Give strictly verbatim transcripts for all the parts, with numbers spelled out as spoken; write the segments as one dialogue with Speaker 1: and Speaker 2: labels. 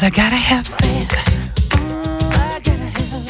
Speaker 1: I gotta have faith. I gotta have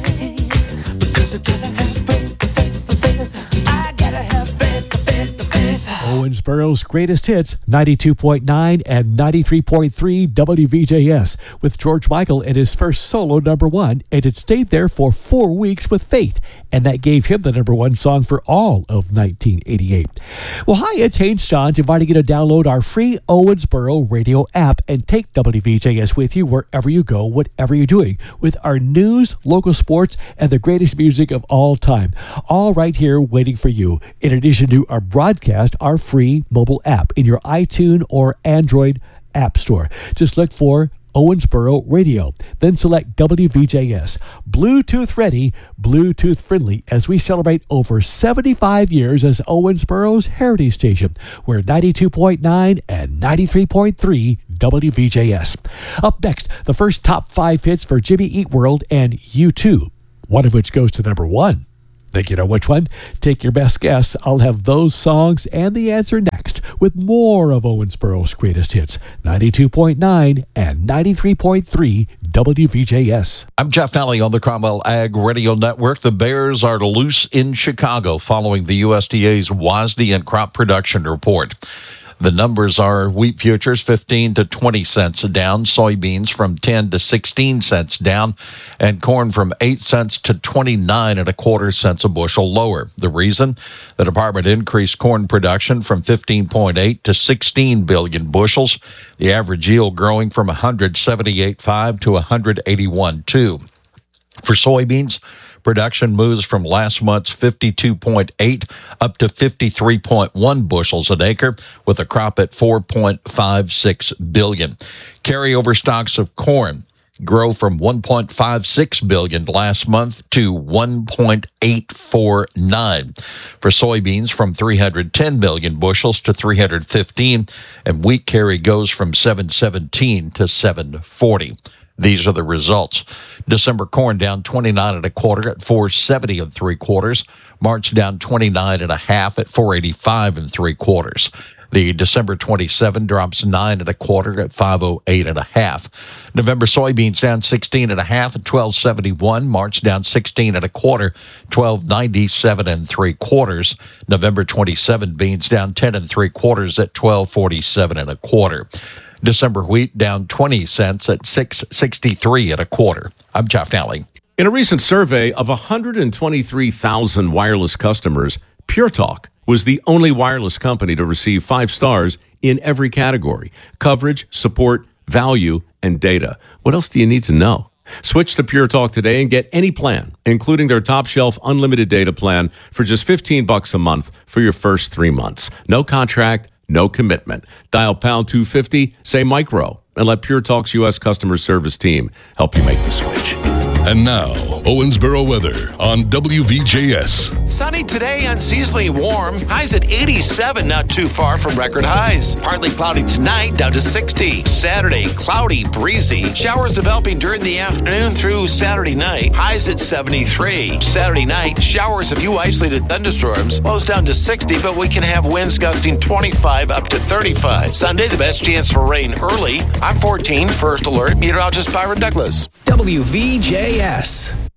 Speaker 1: faith. Because I gotta have faith, faith, faith. I gotta have faith, faith, faith.
Speaker 2: Owensboro's greatest hits, ninety-two point nine and ninety-three point three W V J S, with George Michael in his first solo number one, and it stayed there for four weeks with Faith, and that gave him the number one song for all of nineteen eighty-eight. Well, hi, it's Haynes Johns, inviting you to download our free Owensboro radio app and take W V J S with you wherever you go, whatever you're doing, with our news, local sports, and the greatest music of all time, all right here waiting for you. In addition to our broadcast, our free mobile app in your iTunes or Android app store. Just look for Owensboro Radio, then select W V J S. Bluetooth ready, Bluetooth friendly, as we celebrate over seventy-five years as Owensboro's heritage station. We're ninety-two point nine and ninety-three point three W V J S. Up next, the first top five hits for Jimmy Eat World and U two, one of which goes to number one. Think you know which one? Take your best guess. I'll have those songs and the answer next with more of Owensboro's greatest hits, ninety-two point nine and ninety-three point three W V J S.
Speaker 3: I'm Jeff Nally on the Cromwell Ag Radio Network. The Bears are loose in Chicago following the U S D A's WASDE and crop production report. The numbers are wheat futures fifteen to twenty cents down, soybeans from ten to sixteen cents down, and corn from eight cents to twenty-nine and a quarter cents a bushel lower. The reason? The department increased corn production from fifteen point eight to sixteen billion bushels, the average yield growing from one hundred seventy-eight point five to one hundred eighty-one point two. For soybeans, production moves from last month's fifty-two point eight up to fifty-three point one bushels an acre, with a crop at four point five six billion. Carryover stocks of corn grow from one point five six billion last month to one point eight four nine. For soybeans, from three hundred ten million bushels to three hundred fifteen, and wheat carry goes from seven seventeen to seven forty. These are the results. December corn down twenty-nine and a quarter at four seventy and three quarters. March down twenty-nine and a half at four eighty-five and three quarters. The December twenty-seven drops nine and a quarter at five oh eight and a half. November soybeans down sixteen and a half at twelve seventy-one. March down sixteen and a quarter, twelve ninety-seven and three quarters. November twenty-seven beans down ten and three quarters at twelve forty-seven and a quarter. December wheat down twenty cents at six sixty-three and a quarter. I'm Jeff Nally.
Speaker 4: In a recent survey of one hundred twenty-three thousand wireless customers, Pure Talk was the only wireless company to receive five stars in every category: coverage, support, value, and data. What else do you need to know? Switch to Pure Talk today and get any plan, including their top shelf unlimited data plan, for just fifteen bucks a month for your first three months. No contract, no commitment. Dial pound two fifty, say micro, and let Pure Talk's U S customer service team help you make the switch.
Speaker 5: And now, Owensboro weather on W V J S.
Speaker 6: Sunny today, unseasonably warm. Highs at eighty-seven, not too far from record highs. Partly cloudy tonight, down to sixty. Saturday, cloudy, breezy. Showers developing during the afternoon through Saturday night. Highs at seventy-three. Saturday night, showers, a few isolated thunderstorms. Lows down to sixty, but we can have winds gusting twenty-five up to thirty-five. Sunday, the best chance for rain early. I'm fourteen, first alert. Meteorologist Byron Douglas.
Speaker 1: W V J S.